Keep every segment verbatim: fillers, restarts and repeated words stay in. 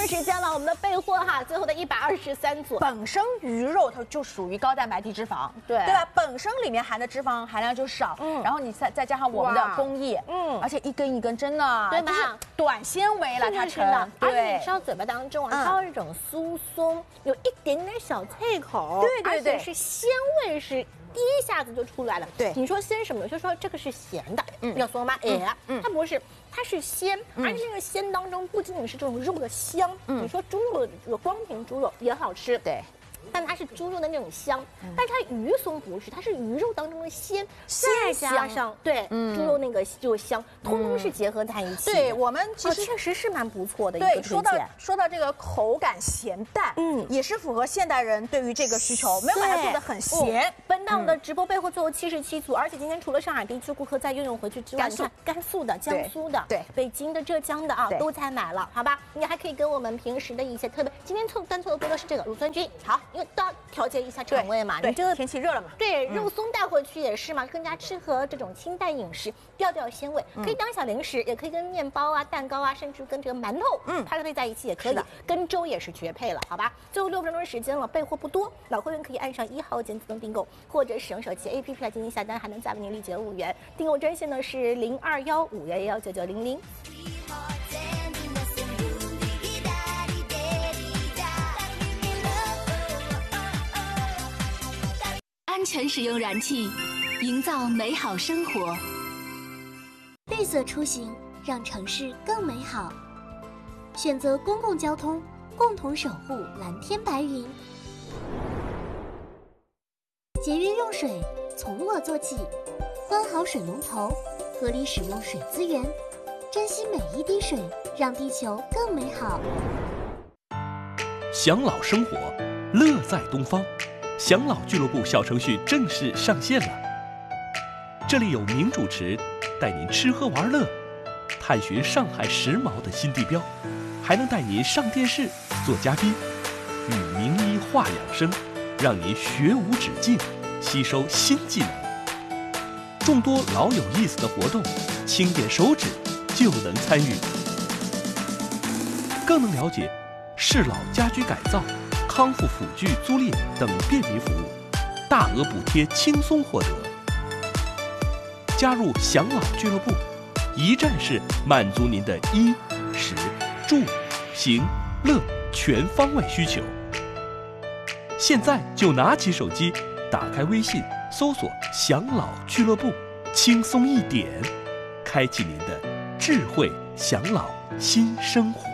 时间了，我们的备货哈，最后的一百二十三组。 本身鱼肉它就属于高蛋白低脂肪， 对对吧？本身里面含的脂肪含量就少，嗯，然后你再再加上我们的工艺，嗯，而且一根一根真的， 对吧？ 短纤维了，它成的， 而且你吃到嘴巴当中啊，它有一种酥松，有一点点小脆口， 对对对， 而且是鲜味是。第一下子就出来了， 对， 你说鲜什么？就说这个是咸的，嗯，要说吗？哎，嗯，它不是，它是鲜，而且那个鲜当中不仅仅是这种肉的香，你说猪肉的这个光凭猪肉也好吃， 对。 但它是猪肉的那种香，但是它鱼松不是，它是鱼肉当中的鲜，再加上对猪肉那个就是香，通通是结合在一起。 对我们其实确实是蛮不错的一个对，说到说到这个口感咸淡，嗯，也是符合现代人对于这个需求，没有把它做的很咸。 本档的直播备货最后七十七组，而且今天除了上海地区顾客在拥有回去之外，你看甘肃的、江苏的、对北京的、浙江的啊都在买了，好吧？你还可以跟我们平时的一些特别，今天凑单凑的多的是这个乳酸菌，好。都要调节一下肠胃嘛， 你这个天气热了嘛？ 对，肉松带回去也是嘛，更加适合这种清淡饮食，调调鲜味，可以当小零食，也可以跟面包啊、蛋糕啊，甚至跟这个馒头，嗯，搭配在一起也可以，跟粥也是绝配了，好吧？最后六分钟的时间了，备货不多，老会员可以按上一号键自动订购，或者使用手机 A P P 来进行下单，还能再为您立减五元。订购专线呢是零二幺五幺幺九九零零。 安全使用燃气，营造美好生活。 绿色出行，让城市更美好。选择公共交通，共同守护蓝天白云。节约用水，从我做起。关好水龙头，合理使用水资源，珍惜每一滴水，让地球更美好。 享老生活，乐在东方。享老俱乐部小程序正式上线了，这里有名主持带您吃喝玩乐，探寻上海时髦的新地标，还能带您上电视做嘉宾，与名医话养生，让您学无止境，吸收新技能。众多老有意思的活动，轻点手指就能参与，更能了解适老家居改造、康复辅具租赁等便民服务，大额补贴轻松获得。加入享老俱乐部，一站式满足您的衣、食、住、行、乐全方位需求。现在就拿起手机，打开微信，搜索“享老俱乐部”，轻松一点，开启您的智慧享老新生活。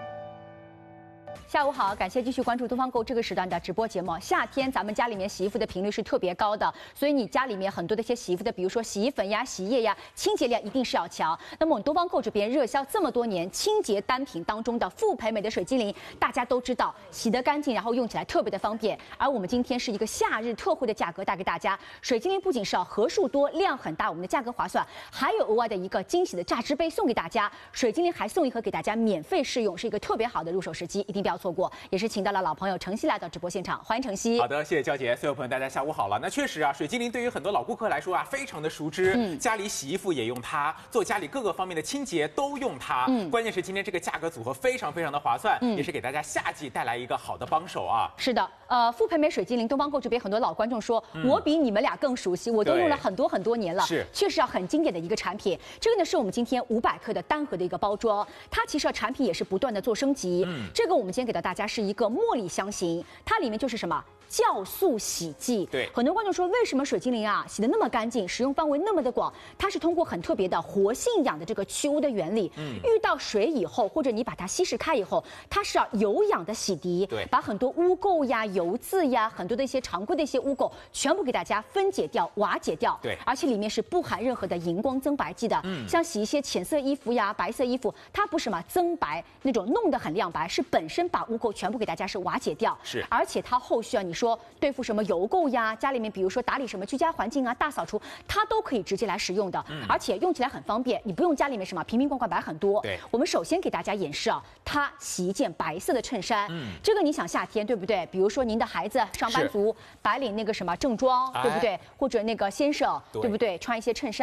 下午好，感谢继续关注东方购这个时段的直播节目。夏天咱们家里面洗衣服的频率是特别高的，所以你家里面很多的一些洗衣服的，比如说洗衣粉呀、洗衣液呀，清洁力一定是要强。那么我们东方购这边热销这么多年，清洁单品当中的复培美的水精灵，大家都知道洗得干净，然后用起来特别的方便。而我们今天是一个夏日特惠的价格带给大家，水精灵不仅是要盒数多、量很大，我们的价格划算，还有额外的一个惊喜的榨汁杯送给大家。水精灵还送一盒给大家免费试用，是一个特别好的入手时机，一定不要错过。也是请到了老朋友程曦来到直播现场，欢迎程曦。 好的，谢谢娇姐，所有朋友大家下午好了。那确实啊，水精灵对于很多老顾客来说啊，非常的熟知，嗯，家里洗衣服也用它，做家里各个方面的清洁都用它。嗯，关键是今天这个价格组合非常非常的划算，嗯，也是给大家夏季带来一个好的帮手啊。 是的，呃，复培美水精灵东方购这边很多老观众说，嗯、我比你们俩更熟悉，我都用了很多很多年了， 是， 确实啊很经典的一个产品。这个呢是我们今天五百克的单盒的一个包装，它其实啊产品也是不断的做升级。嗯，这个我们今天给到大家是一个茉莉香型，它里面就是什么？酵素洗剂。 对， 很多观众说，为什么水精灵啊洗得那么干净，使用范围那么的广？它是通过很特别的活性氧的这个去污的原理，嗯，遇到水以后，或者你把它稀释开以后，它是要有氧的洗涤， 对， 把很多污垢呀、油渍呀、很多的一些常规的一些污垢，全部给大家分解掉、瓦解掉。 对， 而且里面是不含任何的荧光增白剂的。嗯，像洗一些浅色衣服呀、白色衣服，它不是嘛增白那种弄得很亮白，是本身把污垢全部给大家是瓦解掉。 是， 而且它后续啊，你说对付什么油垢呀，家里面比如说打理什么居家环境啊、大扫除，它都可以直接来使用的，嗯、而且用起来很方便，你不用家里面什么瓶瓶罐罐摆很多。 对， 我们首先给大家演示啊，它洗一件白色的衬衫，嗯，这个你想夏天对不对？比如说您的孩子上班族白领那个什么正装，对不对？或者那个先生，对不对？穿一些衬衫。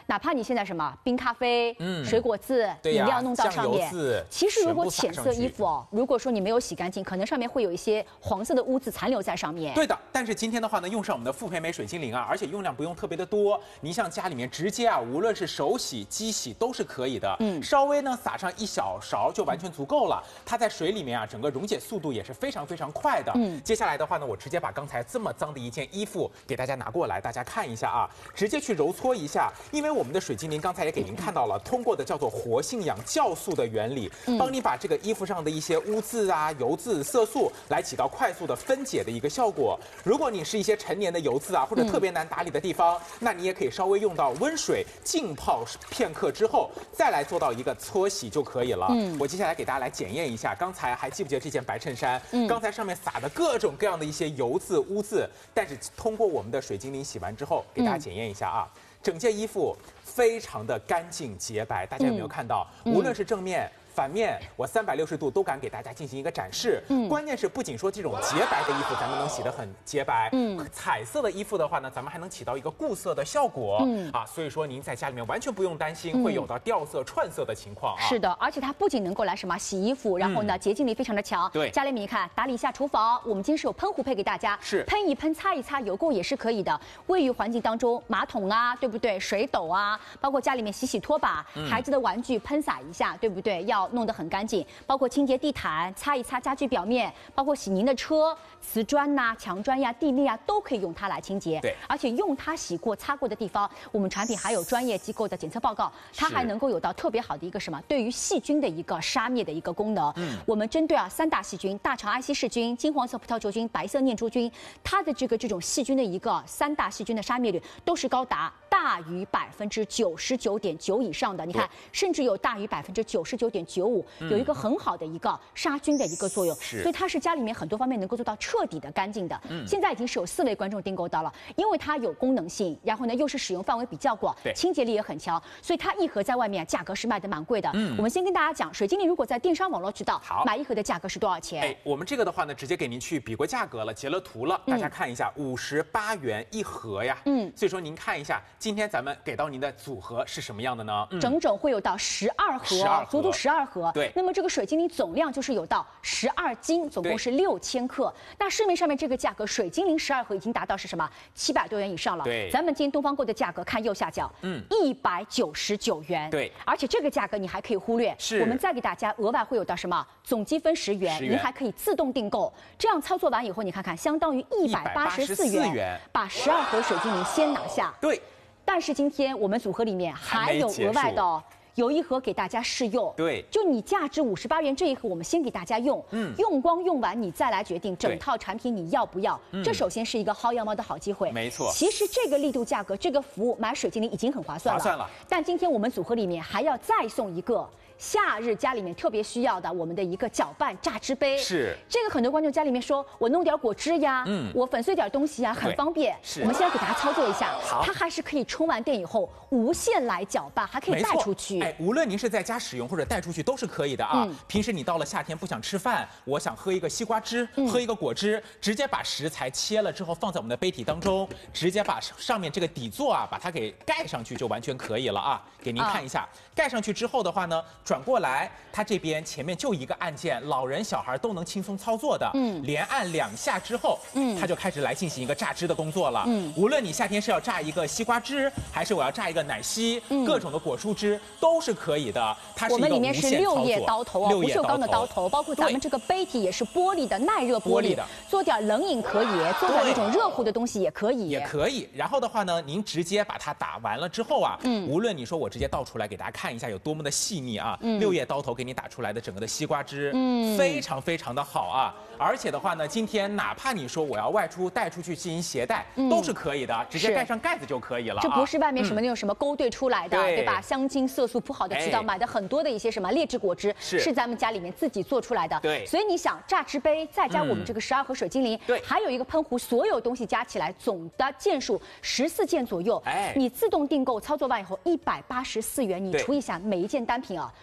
哪怕你现在什么冰咖啡、嗯、水果渍、饮料弄到上面，其实如果浅色衣服哦，如果说你没有洗干净，可能上面会有一些黄色的污渍残留在上面。 对的，但是今天的话呢，用上我们的复培美水精灵啊，而且用量不用特别的多，您像家里面直接啊，无论是手洗、机洗都是可以的。嗯，稍微呢撒上一小勺就完全足够了。它在水里面啊，整个溶解速度也是非常非常快的。嗯，接下来的话呢，我直接把刚才这么脏的一件衣服给大家拿过来，大家看一下啊，直接去揉搓一下，因为我们的水精灵刚才也给您看到了，通过的叫做活性氧酵素的原理，帮你把这个衣服上的一些污渍啊、油渍、色素来起到快速的分解的一个效果。如果你是一些陈年的油渍啊，或者特别难打理的地方，嗯、那你也可以稍微用到温水浸泡片刻之后，再来做到一个搓洗就可以了。嗯，我接下来给大家来检验一下，刚才还记不记得这件白衬衫？嗯，刚才上面撒的各种各样的一些油渍、污渍，但是通过我们的水精灵洗完之后，给大家检验一下啊，嗯、整件衣服非常的干净洁白，大家有没有看到？嗯、无论是正面。反面，我三百六十度都敢给大家进行一个展示。嗯，关键是不仅说这种洁白的衣服咱们能洗得很洁白，嗯，彩色的衣服的话呢，咱们还能起到一个固色的效果。嗯啊，所以说您在家里面完全不用担心会有到掉色、串色的情况啊。 是的，而且它不仅能够来什么洗衣服，然后呢洁净力非常的强。 对， 家里面一看打理一下厨房，我们今天是有喷壶配给大家， 是喷一喷、擦一擦，油垢也是可以的。卫浴环境当中，马桶啊，对不对？水斗啊，包括家里面洗洗拖把、嗯、孩子的玩具喷洒一下，对不对？要弄得很干净。包括清洁地毯、擦一擦家具表面，包括洗您的车、瓷砖呐、啊、墙砖呀、地面啊，都可以用它来清洁。 对， 而且用它洗过、擦过的地方，我们产品还有专业机构的检测报告，它还能够有到特别好的一个什么，对于细菌的一个杀灭的一个功能。嗯，我们针对啊三大细菌：大肠埃希氏菌、金黄色葡萄球菌、白色念珠菌，它的这个这种细菌的一个三大细菌的杀灭率都是高达大于百分之九十九点九以上的。你看，甚至有大于百分之九十九点九五，有一个很好的一个杀菌的一个作用，所以它是家里面很多方面能够做到彻底的干净的。嗯，现在已经是有四位观众订购到了，因为它有功能性，然后呢又是使用范围比较广， 对， 清洁力也很强，所以它一盒在外面价格是卖的蛮贵的。嗯，我们先跟大家讲，水精灵如果在电商网络渠道买一盒的价格是多少钱？ 哎，我们这个的话呢，直接给您去比过价格了，截了图了，大家看一下，五十八元一盒呀。嗯，所以说您看一下，今天咱们给到您的组合是什么样的呢？ 嗯、整整会有到十二盒，足足十二盒。 对， 那么这个水精灵总量就是有到十二斤，总共是六千克。那市面上面这个价格，水精灵十二盒已经达到是什么七百多元以上了。 对， 咱们今天东方购的价格看右下角，嗯，一百九十九元。 对， 而且这个价格你还可以忽略， 是我们再给大家额外会有到什么总积分十元，您还可以自动订购。这样操作完以后，你看看相当于一百八十四元，把十二盒水精灵先拿下。 对， 但是今天我们组合里面还有额外的哦。有一盒给大家试用， 对， 就你价值五十八元这一盒，我们先给大家用，嗯，用光用完你再来决定整套产品你要不要。嗯、这首先是一个薅羊毛的好机会， 没错。 其实这个力度价格，这个服务买水精灵已经很划算了， 划算了。 但今天我们组合里面还要再送一个。夏日家里面特别需要的，我们的一个搅拌榨汁杯， 是这个很多观众家里面说，我弄点果汁呀，嗯，我粉碎点东西呀，很方便。 是， 我们现在给大家操作一下， 好， 它还是可以充完电以后无限来搅拌，还可以带出去。 哎，无论您是在家使用或者带出去都是可以的啊。嗯、平时你到了夏天不想吃饭，我想喝一个西瓜汁，嗯、喝一个果汁，直接把食材切了之后放在我们的杯体当中，直接把上面这个底座啊把它给盖上去就完全可以了啊。给您看一下，啊、盖上去之后的话呢，转过来。它这边前面就一个按键，老人小孩都能轻松操作的。嗯，连按两下之后，嗯，它就开始来进行一个榨汁的工作了。嗯，无论你夏天是要榨一个西瓜汁，还是我要榨一个奶昔，嗯、各种的果蔬汁都是可以的。它是一个无限操作。 我们里面是六叶刀头啊，不锈钢的刀头，包括咱们这个杯体也是玻璃的耐热玻璃的，做点冷饮可以，做点那种热乎的东西也可以， 也可以。然后的话呢，您直接把它打完了之后啊，嗯，无论你说我直接倒出来给大家看一下有多么的细腻啊，嗯、六叶刀头。给你打出来的整个的西瓜汁，嗯，非常非常的好啊！而且的话呢，今天哪怕你说我要外出带出去进行携带，嗯、都是可以的，直接盖上盖子就可以了、啊。 这不是外面什么那种什么勾兑出来的，嗯、对吧？香精色素铺好的渠道、哎、买的很多的一些什么劣质果汁，是是咱们家里面自己做出来的。 对， 所以你想榨汁杯再加我们这个十二盒水精灵，嗯、对，还有一个喷壶，所有东西加起来总的件数十四件左右。哎，你自动订购操作完以后一百八十四元，你除一下每一件单品啊，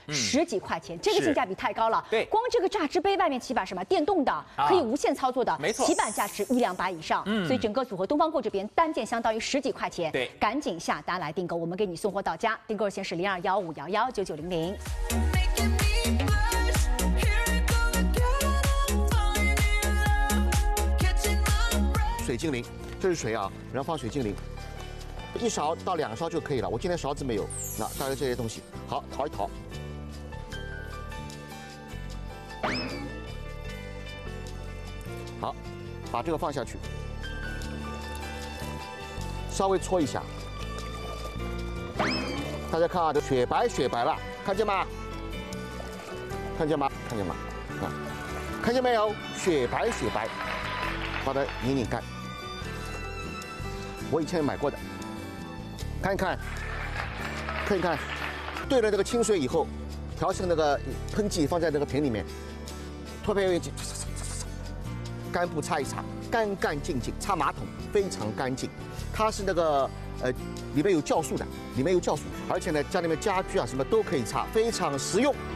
十几块钱，这个性价比太高了。 对， 光这个榨汁杯外面起板什么电动的，可以无线操作的， 没错， 起板价值一两百以上。嗯，所以整个组合东方购这边单件相当于十几块钱。 对， 赶紧下单来订购，我们给你送货到家。订购热线是零二幺五幺幺九九零零。 水精灵，这是水啊，然后放水精灵，一勺到两勺就可以了。我今天勺子没有，那大概这些东西，好淘一淘。好，把这个放下去，稍微搓一下。大家看啊，这雪白雪白了，看见吗？看见吗？看见吗？啊，看见没有？雪白雪白，把它拧拧干。我以前买过的，看一看，看一看，兑了这个清水以后，调成那个喷剂放在那个瓶里面，脱片用剂，干布擦一擦，干干净净，擦马桶非常干净。它是那个呃里面有酵素的，里面有酵素，而且呢家里面家具啊什么都可以擦，非常实用。